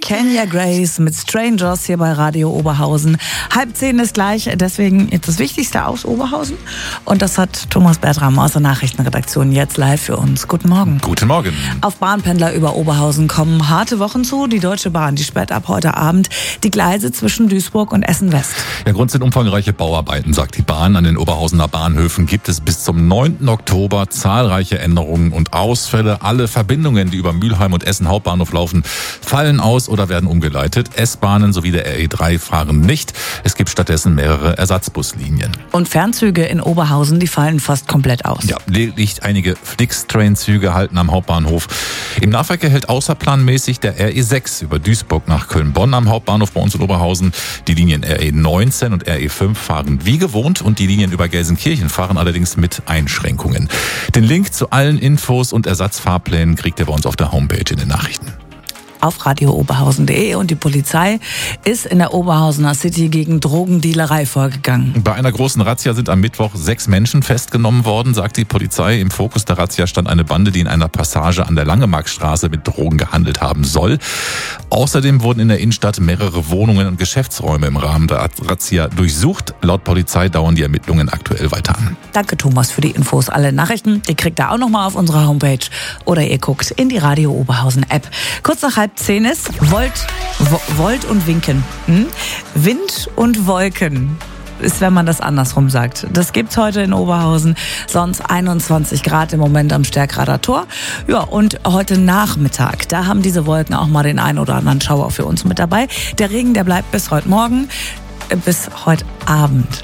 Kenya Grace mit Strangers hier bei Radio Oberhausen. 9:30 ist gleich, deswegen jetzt das Wichtigste aus Oberhausen. Und das hat Thomas Bertram aus der Nachrichtenredaktion jetzt live für uns. Guten Morgen. Guten Morgen. Auf Bahnpendler über Oberhausen kommen harte Wochen zu. Die Deutsche Bahn, die sperrt ab heute Abend die Gleise zwischen Duisburg und Essen-West. Der Grund sind umfangreiche Bauarbeiten, sagt die Bahn. An den Oberhausener Bahnhöfen gibt es bis zum 9. Oktober zahlreiche Änderungen und Ausfälle. Alle Verbindungen, die über Mülheim und Essen Hauptbahnhof laufen, fallen aus oder werden umgeleitet. S-Bahnen sowie der RE3 fahren nicht. Es gibt stattdessen mehrere Ersatzbuslinien. Und Fernzüge in Oberhausen, die fallen fast komplett aus. Ja, lediglich einige Flix-Train-Züge halten am Hauptbahnhof. Im Nahverkehr hält außerplanmäßig der RE6 über Duisburg nach Köln-Bonn am Hauptbahnhof bei uns in Oberhausen. Die Linien RE19 und RE5 fahren wie gewohnt und die Linien über Gelsenkirchen fahren allerdings mit Einschränkungen. Den Link zu allen Infos und Ersatzfahrplänen kriegt ihr bei uns auf der Homepage in den Nachrichten. Auf radiooberhausen.de und die Polizei ist in der Oberhausener City gegen Drogendealerei vorgegangen. Bei einer großen Razzia sind am Mittwoch 6 Menschen festgenommen worden, sagt die Polizei. Im Fokus der Razzia stand eine Bande, die in einer Passage an der Langemarkstraße mit Drogen gehandelt haben soll. Außerdem wurden in der Innenstadt mehrere Wohnungen und Geschäftsräume im Rahmen der Razzia durchsucht. Laut Polizei dauern die Ermittlungen aktuell weiter an. Danke Thomas für die Infos. Alle Nachrichten, die kriegt ihr auch nochmal auf unserer Homepage oder ihr guckt in die Radio Oberhausen App. Kurz nach 9:30 ist Volt und Winken. Wind und Wolken ist, wenn man das andersrum sagt. Das gibt's heute in Oberhausen. Sonst 21 Grad im Moment am Stärkrader Tor. Ja, und heute Nachmittag, da haben diese Wolken auch mal den einen oder anderen Schauer für uns mit dabei. Der Regen, der bleibt bis heute Morgen, bis heute Abend.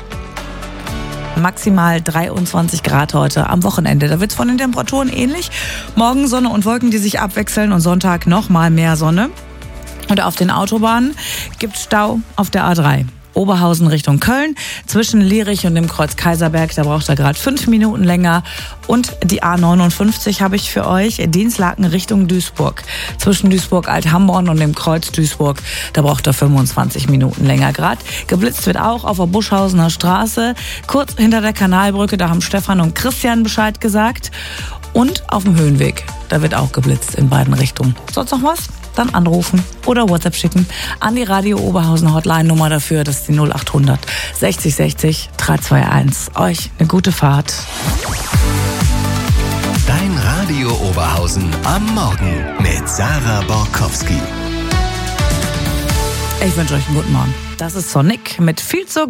Maximal 23 Grad heute am Wochenende. Da wird's von den Temperaturen ähnlich. Morgen Sonne und Wolken, die sich abwechseln und Sonntag noch mal mehr Sonne. Und auf den Autobahnen gibt's Stau auf der A3. Oberhausen Richtung Köln, zwischen Lierich und dem Kreuz Kaiserberg, da braucht er gerade 5 Minuten länger. Und die A59 habe ich für euch, Dienstlaken Richtung Duisburg. Zwischen Duisburg Alt-Hamborn und dem Kreuz Duisburg, da braucht er 25 Minuten länger gerade. Geblitzt wird auch auf der Buschhausener Straße, kurz hinter der Kanalbrücke, da haben Stefan und Christian Bescheid gesagt. Und auf dem Höhenweg, da wird auch geblitzt in beiden Richtungen. Sonst noch was? Dann anrufen oder WhatsApp schicken an die Radio Oberhausen Hotline-Nummer dafür. Das ist die 0800 60 60 321. Euch eine gute Fahrt. Dein Radio Oberhausen am Morgen mit Sarah Borkowski. Ich wünsche euch einen guten Morgen. Das ist Sonic mit viel zu